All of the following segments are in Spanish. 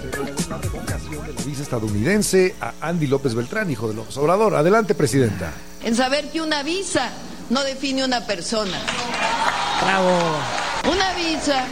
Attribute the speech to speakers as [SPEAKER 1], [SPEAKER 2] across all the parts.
[SPEAKER 1] la revocación de la visa estadounidense a Andy López Beltrán, hijo de López Obrador. Adelante, presidenta.
[SPEAKER 2] En saber que una visa no define una persona.
[SPEAKER 3] Bravo.
[SPEAKER 2] Una visa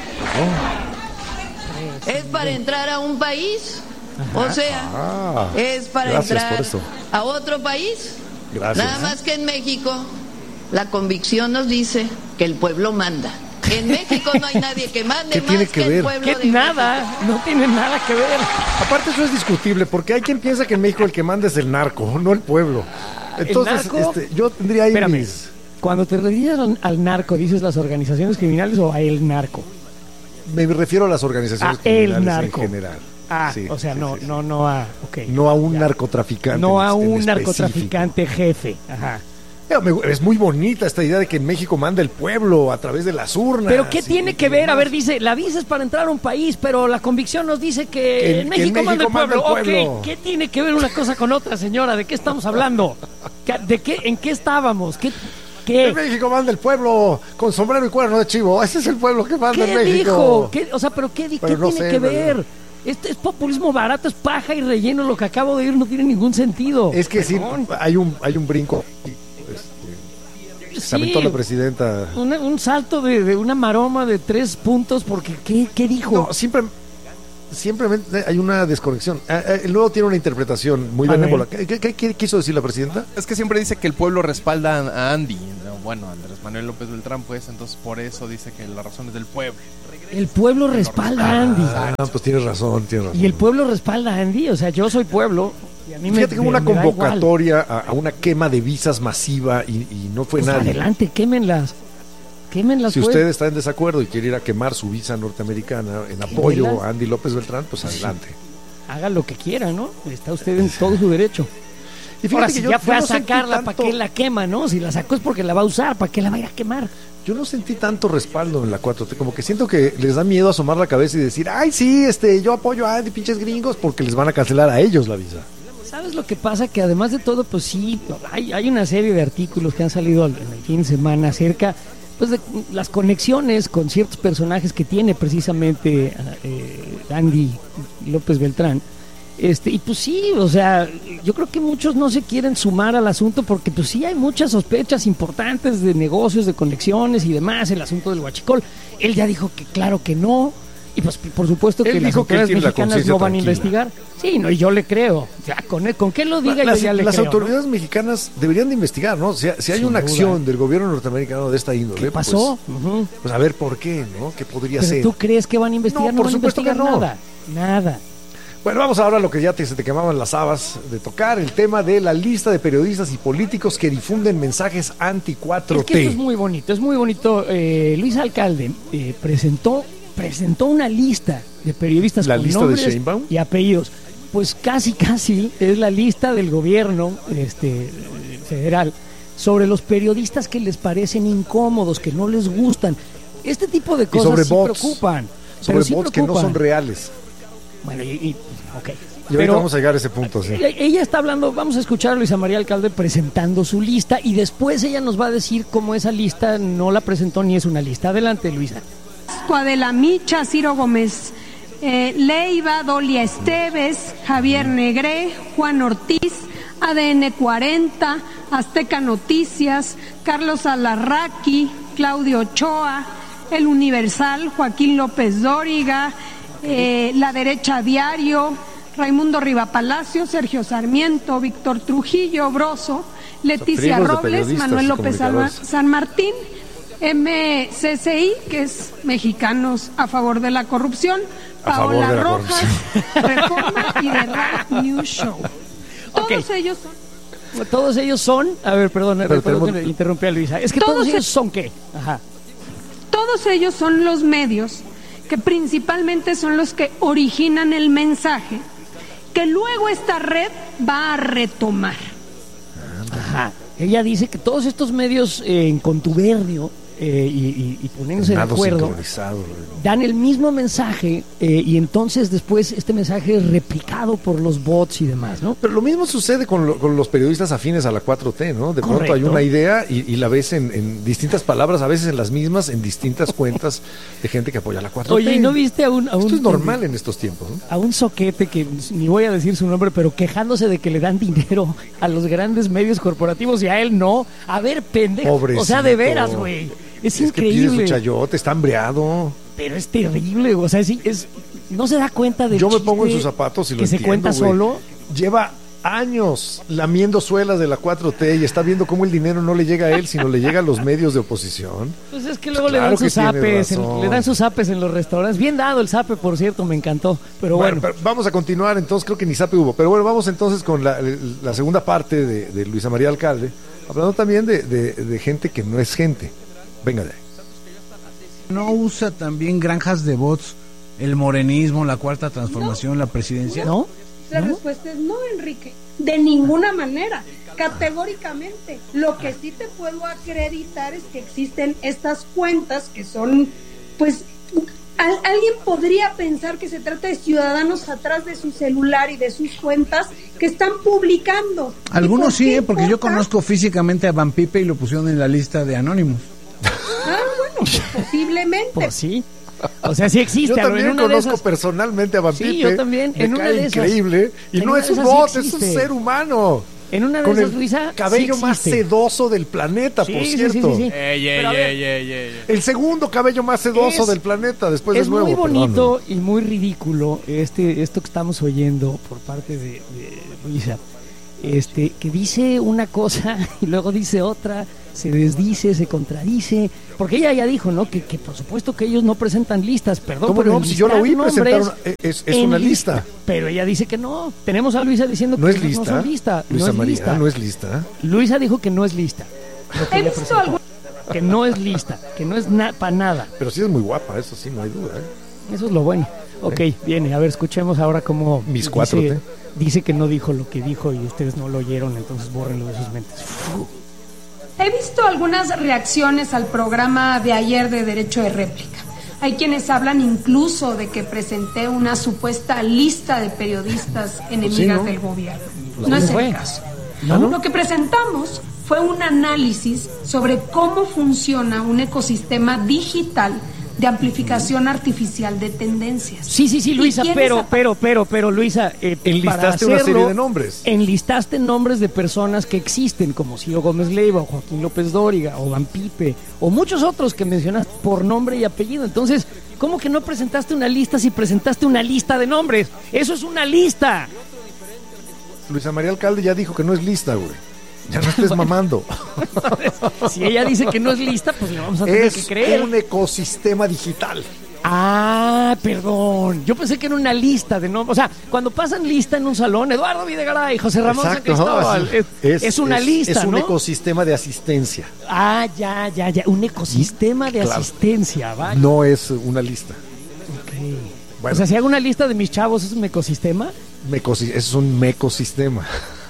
[SPEAKER 2] es para entrar a un país. O sea, es para entrar a otro país.
[SPEAKER 1] Gracias.
[SPEAKER 2] Nada más que en México la convicción nos dice que el pueblo manda. En México no hay nadie que mande más que el pueblo de México.
[SPEAKER 3] Nada, no tiene nada que ver.
[SPEAKER 1] Aparte eso es discutible, porque hay quien piensa que en México el que manda es el narco, no el pueblo. Entonces, yo tendría ahí mis...
[SPEAKER 3] Cuando te refieres al narco, ¿dices las organizaciones criminales o a el narco?
[SPEAKER 1] Me refiero a las organizaciones criminales en general.
[SPEAKER 3] Sí, o sea, no a... Okay,
[SPEAKER 1] no a un narcotraficante.
[SPEAKER 3] No a un narcotraficante jefe. Ajá.
[SPEAKER 1] Es muy bonita esta idea de que en México manda el pueblo a través de las urnas.
[SPEAKER 3] ¿Pero qué tiene que ver? A ver, dice, la visa es para entrar a un país, pero la convicción nos dice que en México manda el pueblo. Ok, ¿qué tiene que ver una cosa con otra, señora? ¿De qué estamos hablando? ¿En qué estábamos? ¿Qué?
[SPEAKER 1] En México manda el pueblo con sombrero y cuerno de chivo. Ese es el pueblo que manda en México.
[SPEAKER 3] ¿Qué dijo? ¿Pero qué tiene que ver? Este es populismo barato, es paja y relleno. Lo que acabo de oír no tiene ningún sentido.
[SPEAKER 1] Es que sí, hay un brinco. Se aventó la presidenta.
[SPEAKER 3] Un salto de una maroma de 3 puntos, porque ¿qué dijo?
[SPEAKER 1] No, simplemente hay una desconexión. Luego tiene una interpretación muy benévola. ¿Qué quiso decir la presidenta?
[SPEAKER 4] Es que siempre dice que el pueblo respalda a Andy. Bueno, Andrés Manuel López Beltrán, pues entonces por eso dice que la razón es del pueblo.
[SPEAKER 3] El pueblo respalda a Andy.
[SPEAKER 1] Pues tienes razón.
[SPEAKER 3] Y el pueblo respalda a Andy. O sea, yo soy pueblo. Y a mí
[SPEAKER 1] fíjate que hubo una convocatoria a una quema de visas masiva y no fue nadie.
[SPEAKER 3] Adelante, quémenlas.
[SPEAKER 1] Si usted está en desacuerdo y quiere ir a quemar su visa norteamericana en apoyo a Andy López Beltrán, pues adelante.
[SPEAKER 3] Haga lo que quiera, ¿no? Está usted en todo su derecho. Y fíjate, ahora, si ya fue a sacarla, ¿para qué la quema, no? Si la sacó es porque la va a usar, ¿para qué la va a ir a quemar?
[SPEAKER 1] Yo no sentí tanto respaldo en la 4T, como que siento que les da miedo asomar la cabeza y decir, ay, sí, yo apoyo a Andy, pinches gringos, porque les van a cancelar a ellos la visa.
[SPEAKER 3] ¿Sabes lo que pasa? Que además de todo, pues sí, hay una serie de artículos que han salido en el fin de semana acerca pues de las conexiones con ciertos personajes que tiene precisamente Andy López Beltrán. Y pues sí, o sea, yo creo que muchos no se quieren sumar al asunto porque pues sí hay muchas sospechas importantes de negocios, de conexiones y demás, el asunto del huachicol. Él ya dijo que claro que no, y pues por supuesto que las autoridades mexicanas no van a investigar. Sí, no, y yo le creo. Ya, con que lo diga yo ya le creo.
[SPEAKER 1] Las autoridades mexicanas deberían de investigar, ¿no? Si hay una acción del gobierno norteamericano de esta índole,
[SPEAKER 3] ¿qué pasó?
[SPEAKER 1] Pues a ver por qué, ¿no? ¿Qué podría ser?
[SPEAKER 3] ¿Tú crees que van a investigar?
[SPEAKER 1] No, por supuesto que no.
[SPEAKER 3] Nada.
[SPEAKER 1] Bueno, vamos ahora a lo que ya se te quemaban las habas de tocar, el tema de la lista de periodistas y políticos que difunden mensajes anti-4T.
[SPEAKER 3] Es que eso es muy bonito. Luis Alcalde presentó una lista de periodistas con nombres y apellidos. Pues casi es la lista del gobierno federal sobre los periodistas que les parecen incómodos, que no les gustan. Este tipo de cosas sí preocupan.
[SPEAKER 1] Sobre bots que no son reales.
[SPEAKER 3] Bueno, ok.
[SPEAKER 1] Y ahorita vamos a llegar a ese punto, sí.
[SPEAKER 3] Ella está hablando, vamos a escuchar a Luisa María Alcalde presentando su lista y después ella nos va a decir cómo esa lista no la presentó ni es una lista. Adelante, Luisa.
[SPEAKER 5] Adela Micha, Ciro Gómez Leiva, Dolia Esteves, Javier Negré, Juan Ortiz, ADN 40, Azteca Noticias, Carlos Alarraqui, Claudio Ochoa, El Universal, Joaquín López Dóriga, La Derecha Diario, Raimundo Rivapalacio, Sergio Sarmiento, Víctor Trujillo, Broso, Leticia Robles, Manuel López San Martín, MCCI, que es Mexicanos a Favor de la Corrupción, Paola Rojas, Reforma y The Right News Show.
[SPEAKER 3] Todos ellos son, a ver, perdón, interrumpí a Luisa. Es que todos ellos son ¿qué? Ajá.
[SPEAKER 5] Todos ellos son los medios que principalmente son los que originan el mensaje que luego esta red va a retomar.
[SPEAKER 3] Ajá. Ella dice que todos estos medios en contubernio y poniéndose de acuerdo,
[SPEAKER 1] sincronizado.
[SPEAKER 3] dan el mismo mensaje y entonces después este mensaje es replicado por los bots y demás, ¿no?
[SPEAKER 1] Pero lo mismo sucede con los periodistas afines a la 4T, ¿no? De
[SPEAKER 3] Correcto.
[SPEAKER 1] pronto hay una idea y la ves en distintas palabras, a veces en las mismas, en distintas cuentas de gente que apoya la 4T.
[SPEAKER 3] Oye, ¿y no viste a un
[SPEAKER 1] Esto es normal en estos tiempos, ¿no?
[SPEAKER 3] a un soquete que ni voy a decir su nombre, pero quejándose de que le dan dinero a los grandes medios corporativos y a él no? A ver, pendejo.
[SPEAKER 1] Pobrecito.
[SPEAKER 3] O sea, de veras, güey. Es
[SPEAKER 1] que pide su
[SPEAKER 3] increíble.
[SPEAKER 1] chayote, está hambreado.
[SPEAKER 3] Pero es terrible, o sea, no se da cuenta de
[SPEAKER 1] Yo me pongo en sus zapatos y lo
[SPEAKER 3] que se
[SPEAKER 1] entiendo,
[SPEAKER 3] cuenta
[SPEAKER 1] güey.
[SPEAKER 3] solo.
[SPEAKER 1] Lleva años lamiendo suelas de la 4T y está viendo cómo el dinero no le llega a él, sino le llega a los medios de oposición.
[SPEAKER 3] Pues es que luego
[SPEAKER 1] Claro
[SPEAKER 3] le dan
[SPEAKER 1] que
[SPEAKER 3] sus
[SPEAKER 1] tiene
[SPEAKER 3] zapes,
[SPEAKER 1] razón.
[SPEAKER 3] le dan sus zapes en los restaurantes. Bien dado el zape, por cierto, me encantó. Pero bueno,
[SPEAKER 1] Pero vamos a continuar, entonces creo que ni sape hubo. Pero bueno, vamos entonces con la segunda parte de Luisa María Alcalde, hablando también de gente que no es gente. Venga de ahí.
[SPEAKER 6] ¿No usa también granjas de bots el morenismo, la cuarta transformación, la presidencia?
[SPEAKER 3] ¿no?
[SPEAKER 5] La
[SPEAKER 3] ¿No?
[SPEAKER 5] respuesta es no, Enrique. De ninguna manera, categóricamente. Lo que sí te puedo acreditar es que existen estas cuentas que son, pues, alguien podría pensar que se trata de ciudadanos atrás de su celular y de sus cuentas que están publicando.
[SPEAKER 6] Algunos
[SPEAKER 5] ¿Y por
[SPEAKER 6] sí,
[SPEAKER 5] qué
[SPEAKER 6] porque yo
[SPEAKER 5] importa?
[SPEAKER 6] conozco físicamente a Van Pipe y lo pusieron en la lista de anónimos.
[SPEAKER 5] Ah, bueno, pues posiblemente.
[SPEAKER 3] Pues sí. O sea, sí existe.
[SPEAKER 1] Yo
[SPEAKER 3] a ver,
[SPEAKER 1] también
[SPEAKER 3] en una de
[SPEAKER 1] conozco
[SPEAKER 3] esas-
[SPEAKER 1] personalmente a Van
[SPEAKER 3] Sí,
[SPEAKER 1] Pipe.
[SPEAKER 3] yo también,
[SPEAKER 1] Me
[SPEAKER 3] en una
[SPEAKER 1] cae
[SPEAKER 3] de esas.
[SPEAKER 1] increíble. Y
[SPEAKER 3] En
[SPEAKER 1] no
[SPEAKER 3] una
[SPEAKER 1] es
[SPEAKER 3] de
[SPEAKER 1] un
[SPEAKER 3] esas sí
[SPEAKER 1] bot, es un
[SPEAKER 3] existe.
[SPEAKER 1] ser humano.
[SPEAKER 3] En una de
[SPEAKER 1] Con
[SPEAKER 3] esas,
[SPEAKER 1] el
[SPEAKER 3] Luisa,
[SPEAKER 1] cabello
[SPEAKER 3] sí
[SPEAKER 1] más
[SPEAKER 3] existe.
[SPEAKER 1] sedoso del planeta,
[SPEAKER 3] Sí,
[SPEAKER 1] por
[SPEAKER 3] sí,
[SPEAKER 1] cierto.
[SPEAKER 3] sí, sí, sí. Pero a ver,
[SPEAKER 1] El segundo cabello más sedoso
[SPEAKER 3] Es-
[SPEAKER 1] del planeta, después
[SPEAKER 3] es
[SPEAKER 1] del nuevo.
[SPEAKER 3] muy
[SPEAKER 1] perdón.
[SPEAKER 3] bonito y muy ridículo esto que estamos oyendo por parte de Luisa, que dice una cosa y luego dice otra, se desdice, se contradice, porque ella ya dijo, ¿no? Que por supuesto que ellos no presentan listas, perdón,
[SPEAKER 1] ¿Cómo
[SPEAKER 3] pero
[SPEAKER 1] no? Si yo la oí
[SPEAKER 3] enlistar
[SPEAKER 1] presentar
[SPEAKER 3] nombres
[SPEAKER 1] es
[SPEAKER 3] en
[SPEAKER 1] una lista.
[SPEAKER 3] Pero ella dice que no. Tenemos a Luisa diciendo
[SPEAKER 1] No
[SPEAKER 3] que
[SPEAKER 1] es lista.
[SPEAKER 3] no son lista.
[SPEAKER 1] Luisa
[SPEAKER 3] no es
[SPEAKER 1] María,
[SPEAKER 3] lista.
[SPEAKER 1] no es lista.
[SPEAKER 3] Luisa dijo que no es lista. Lo que
[SPEAKER 5] He
[SPEAKER 3] ella
[SPEAKER 5] visto
[SPEAKER 3] presentó.
[SPEAKER 5] algo-
[SPEAKER 3] Que no es lista, que no es para nada.
[SPEAKER 1] Pero sí es muy guapa, eso sí, no hay duda. ¿eh?
[SPEAKER 3] Eso es lo bueno. Ok, viene, a ver, escuchemos ahora cómo
[SPEAKER 1] Mis 4T.
[SPEAKER 3] dice que no dijo lo que dijo y ustedes no lo oyeron, entonces bórrenlo de sus mentes.
[SPEAKER 5] He visto algunas reacciones al programa de ayer de Derecho de Réplica. Hay quienes hablan incluso de que presenté una supuesta lista de periodistas enemigas
[SPEAKER 1] ¿no?
[SPEAKER 5] del gobierno.
[SPEAKER 3] Pues
[SPEAKER 5] No
[SPEAKER 3] ¿cómo
[SPEAKER 5] es
[SPEAKER 3] fue?
[SPEAKER 5] el caso.
[SPEAKER 3] ¿No?
[SPEAKER 5] Lo que presentamos fue un análisis sobre cómo funciona un ecosistema digital de amplificación artificial de tendencias.
[SPEAKER 3] Sí, Luisa,
[SPEAKER 5] ¿Y quién
[SPEAKER 3] pero, Luisa,
[SPEAKER 1] Enlistaste
[SPEAKER 3] para
[SPEAKER 1] una serie
[SPEAKER 3] hacerlo,
[SPEAKER 1] de nombres.
[SPEAKER 3] Enlistaste nombres de personas que existen, como Ciro Gómez Leiva, o Joaquín López Dóriga, o Van Pipe, o muchos otros que mencionaste por nombre y apellido. Entonces, ¿cómo que no presentaste una lista si presentaste una lista de nombres? ¡Eso es una lista!
[SPEAKER 1] Luisa María Alcalde ya dijo que no es lista, güey. Ya no estés mamando.
[SPEAKER 3] Si ella dice que no es lista, pues le vamos a tener que
[SPEAKER 1] Es
[SPEAKER 3] creer.
[SPEAKER 1] un ecosistema digital.
[SPEAKER 3] Ah, perdón. Yo pensé que era una lista de nombres. O sea, cuando pasan lista en un salón, Eduardo Videgaray, José Ramón San Cristóbal, es una lista,
[SPEAKER 1] Es un
[SPEAKER 3] ¿no?
[SPEAKER 1] ecosistema de asistencia.
[SPEAKER 3] Ah, ya. Un ecosistema de
[SPEAKER 1] Claro.
[SPEAKER 3] asistencia, vaya.
[SPEAKER 1] No es una lista.
[SPEAKER 3] Ok.
[SPEAKER 1] Bueno.
[SPEAKER 3] O sea, si hago una lista de mis chavos, ¿es un ecosistema?
[SPEAKER 1] Es un mecosistema.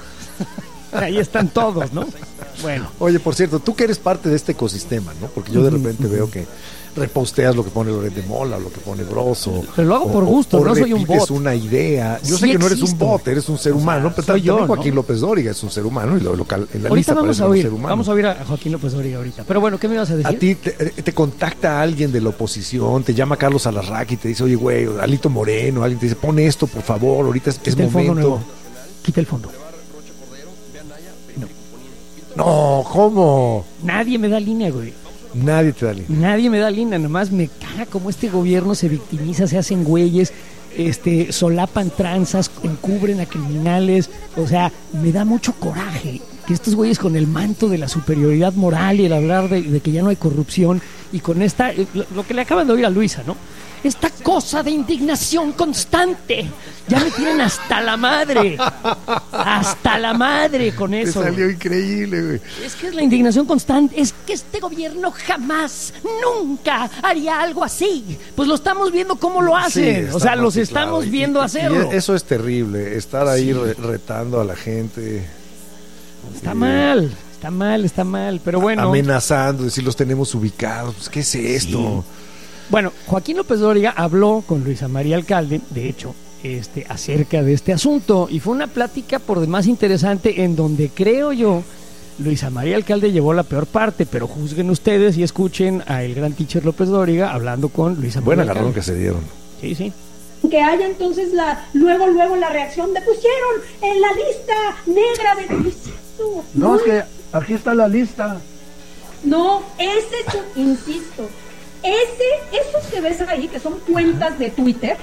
[SPEAKER 3] Ahí están todos, ¿no? Bueno.
[SPEAKER 1] Oye, por cierto, tú que eres parte de este ecosistema, ¿no? Porque yo de repente veo que reposteas lo que pone Loret de Mola, lo que pone Broso.
[SPEAKER 3] Pero lo hago por gusto,
[SPEAKER 1] o
[SPEAKER 3] no soy un
[SPEAKER 1] repites
[SPEAKER 3] bot.
[SPEAKER 1] una idea. Yo
[SPEAKER 3] Sí
[SPEAKER 1] sé que no eres un
[SPEAKER 3] existo.
[SPEAKER 1] bot, eres un ser humano, pero
[SPEAKER 3] soy yo,
[SPEAKER 1] también Joaquín
[SPEAKER 3] ¿no?
[SPEAKER 1] López Dóriga es un ser humano y lo local en la
[SPEAKER 3] Ahorita
[SPEAKER 1] lista
[SPEAKER 3] vamos
[SPEAKER 1] parece
[SPEAKER 3] a
[SPEAKER 1] un
[SPEAKER 3] oír,
[SPEAKER 1] ser humano.
[SPEAKER 3] vamos a oír a Joaquín López Dóriga ahorita. Pero bueno, ¿qué me ibas a decir?
[SPEAKER 1] A ti te contacta alguien de la oposición, te llama Carlos Alarraqui y te dice, oye, güey, Alito Moreno, alguien te dice, pon esto, por favor, ahorita es
[SPEAKER 3] Quita el fondo
[SPEAKER 1] momento.
[SPEAKER 3] nuevo. Quita el fondo.
[SPEAKER 1] No, ¿cómo?
[SPEAKER 3] Nadie me da línea, güey.
[SPEAKER 1] Nadie te da línea.
[SPEAKER 3] Nadie me da línea, nomás me caga como este gobierno se victimiza, se hacen güeyes, solapan tranzas, encubren a criminales, o sea, me da mucho coraje que estos güeyes con el manto de la superioridad moral y el hablar de que ya no hay corrupción y con lo que le acaban de oír a Luisa, ¿no? Esta cosa de indignación constante, ya me tienen hasta la madre con
[SPEAKER 1] Te
[SPEAKER 3] eso.
[SPEAKER 1] salió increíble, güey.
[SPEAKER 3] Es que es la indignación constante, es que este gobierno jamás, nunca haría algo así. Pues lo estamos viendo cómo lo hacen,
[SPEAKER 1] Sí,
[SPEAKER 3] o sea,
[SPEAKER 1] está
[SPEAKER 3] los
[SPEAKER 1] muy
[SPEAKER 3] estamos
[SPEAKER 1] claro.
[SPEAKER 3] viendo
[SPEAKER 1] Y
[SPEAKER 3] hacerlo.
[SPEAKER 1] eso es terrible, estar ahí
[SPEAKER 3] Sí.
[SPEAKER 1] retando a la gente.
[SPEAKER 3] Está mal, Está mal, pero bueno.
[SPEAKER 1] Amenazando, decir los tenemos ubicados, pues, ¿qué es esto?
[SPEAKER 3] Sí. Bueno, Joaquín López Dóriga habló con Luisa María Alcalde, de hecho, acerca de este asunto, y fue una plática por demás interesante en donde creo yo Luisa María Alcalde llevó la peor parte, pero juzguen ustedes y escuchen a el gran teacher López Dóriga hablando con Luisa María
[SPEAKER 1] Buen
[SPEAKER 3] Alcalde.
[SPEAKER 1] agarrón que se dieron.
[SPEAKER 3] Sí.
[SPEAKER 7] Que haya entonces luego la reacción de pusieron en la lista negra de esto.
[SPEAKER 8] No, es que aquí está la lista.
[SPEAKER 7] No, insisto, esos que ves ahí, que son cuentas de Twitter,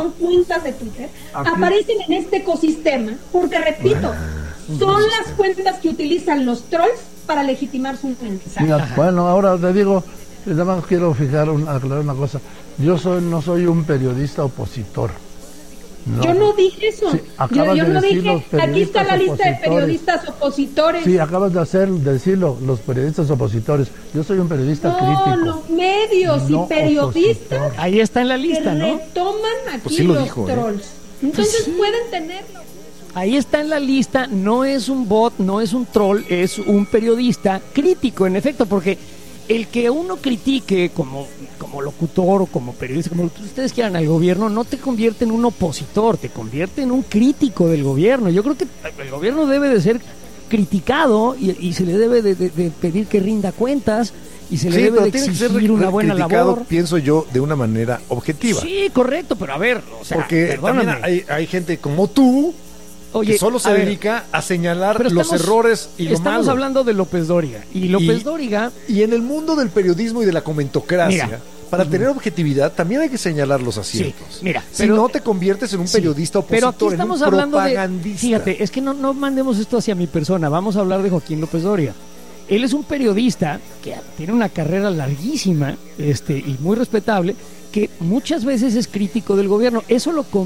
[SPEAKER 7] aquí aparecen en este ecosistema, porque repito, son las cuentas que utilizan los trolls para legitimar su mensaje.
[SPEAKER 8] Mira, bueno, ahora te digo, nada más quiero aclarar una cosa. Yo no soy un periodista opositor. No.
[SPEAKER 7] Yo no dije eso.
[SPEAKER 8] Sí,
[SPEAKER 7] yo no dije, aquí está la lista de periodistas opositores.
[SPEAKER 8] Sí, acabas de decirlo, los periodistas opositores. Yo soy un periodista crítico.
[SPEAKER 7] No, los medios y periodistas.
[SPEAKER 3] Opositor. Ahí está en la lista,
[SPEAKER 7] que
[SPEAKER 3] ¿no?
[SPEAKER 7] retoman aquí
[SPEAKER 1] pues sí lo
[SPEAKER 7] los
[SPEAKER 1] dijo,
[SPEAKER 7] trolls. Entonces
[SPEAKER 3] sí.
[SPEAKER 7] pueden tenerlo.
[SPEAKER 3] Ahí está en la lista, no es un bot, no es un troll, es un periodista crítico, en efecto, porque el que uno critique como locutor o como periodista, como ustedes quieran al gobierno, no te convierte en un opositor, te convierte en un crítico del gobierno. Yo creo que el gobierno debe de ser criticado y se le debe de pedir que rinda cuentas y se le debe de exigir una buena labor.
[SPEAKER 1] Pienso yo, de una manera objetiva.
[SPEAKER 3] Sí, correcto, pero a ver, o sea,
[SPEAKER 1] porque también hay gente como tú,
[SPEAKER 3] oye,
[SPEAKER 1] que solo se dedica a señalar los errores y lo malo.
[SPEAKER 3] Estamos hablando de López Dóriga. Y López Dóriga...
[SPEAKER 1] Y en el mundo del periodismo y de la comentocracia, para tener objetividad, también hay que señalar los aciertos.
[SPEAKER 3] Sí, mira,
[SPEAKER 1] si no te conviertes en un periodista opositor,
[SPEAKER 3] pero aquí estamos
[SPEAKER 1] en un
[SPEAKER 3] hablando
[SPEAKER 1] propagandista.
[SPEAKER 3] Fíjate, es que no mandemos esto hacia mi persona. Vamos a hablar de Joaquín López Dóriga. Él es un periodista que tiene una carrera larguísima y muy respetable, que muchas veces es crítico del gobierno. Eso lo